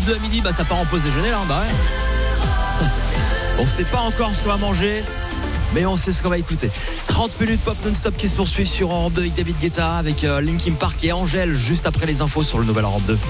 2 à midi, ça part en pause déjeuner là, ouais. On sait pas encore ce qu'on va manger, mais on sait ce qu'on va écouter. 30 minutes pop non-stop qui se poursuit sur Europe 2 avec David Guetta, avec Linkin Park et Angèle, juste après les infos sur le nouvel Europe 2.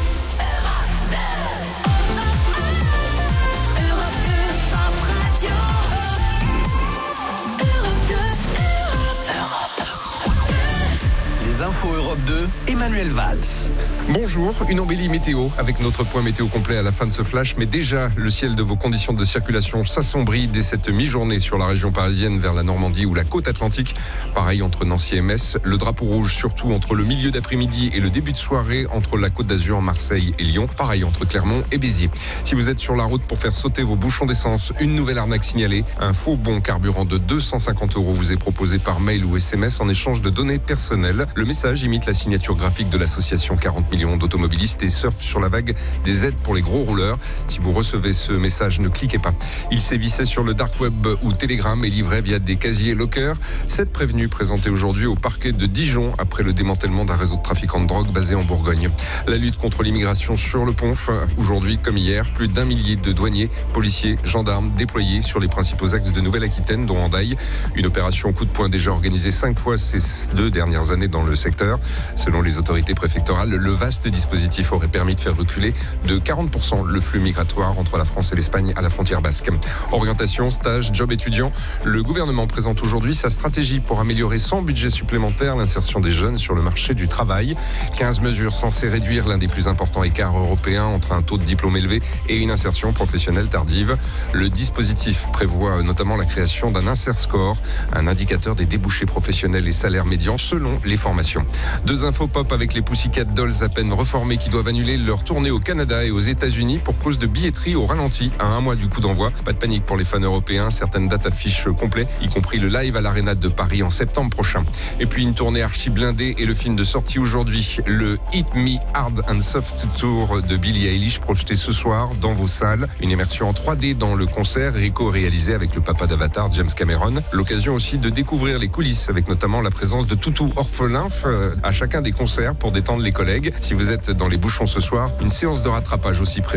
Info Europe 2, Emmanuel Valls. Bonjour, une embellie météo avec notre point météo complet à la fin de ce flash. Mais déjà, le ciel de vos conditions de circulation s'assombrit dès cette mi-journée sur la région parisienne vers la Normandie ou la côte atlantique. Pareil entre Nancy et Metz. Le drapeau rouge surtout entre le milieu d'après-midi et le début de soirée entre la côte d'Azur, Marseille et Lyon. Pareil entre Clermont et Béziers. Si vous êtes sur la route pour faire sauter vos bouchons d'essence, une nouvelle arnaque signalée. Un faux bon carburant de 250 € vous est proposé par mail ou SMS en échange de données personnelles. Le message imite la signature graphique de l'association 40 millions d'automobilistes et surfe sur la vague des aides pour les gros rouleurs. Si vous recevez ce message, ne cliquez pas. Il sévissait sur le dark web ou Telegram et livrait via des casiers lockers. 7 prévenus présentés aujourd'hui au parquet de Dijon après le démantèlement d'un réseau de trafiquants de drogue basé en Bourgogne. La lutte contre l'immigration sur le pont. Aujourd'hui, comme hier, plus d'1 millier de douaniers, policiers, gendarmes déployés sur les principaux axes de Nouvelle-Aquitaine, dont Hendaye. Une opération coup de poing déjà organisée 5 fois ces 2 dernières années dans le secteur. Selon les autorités préfectorales, le vaste dispositif aurait permis de faire reculer de 40% le flux migratoire entre la France et l'Espagne à la frontière basque. Orientation, stage, job étudiant. Le gouvernement présente aujourd'hui sa stratégie pour améliorer sans budget supplémentaire l'insertion des jeunes sur le marché du travail. 15 mesures censées réduire l'un des plus importants écarts européens entre un taux de diplôme élevé et une insertion professionnelle tardive. Le dispositif prévoit notamment la création d'un InserScore, un indicateur des débouchés professionnels et salaires médians selon les formations. 2 infos pop avec les Pussycat Dolls à peine reformés qui doivent annuler leur tournée au Canada et aux États-Unis pour cause de billetterie au ralenti à 1 mois du coup d'envoi. Pas de panique pour les fans européens, certaines dates affichent complet, y compris le live à l'Arena de Paris en septembre prochain. Et puis une tournée archi blindée et le film de sortie aujourd'hui, le Hit Me Hard and Soft Tour de Billie Eilish projeté ce soir dans vos salles. Une immersion en 3D dans le concert, réalisé avec le papa d'Avatar, James Cameron. L'occasion aussi de découvrir les coulisses avec notamment la présence de toutous orphelins à chacun des concerts pour détendre les collègues. Si vous êtes dans les bouchons ce soir, une séance de rattrapage aussi prévue.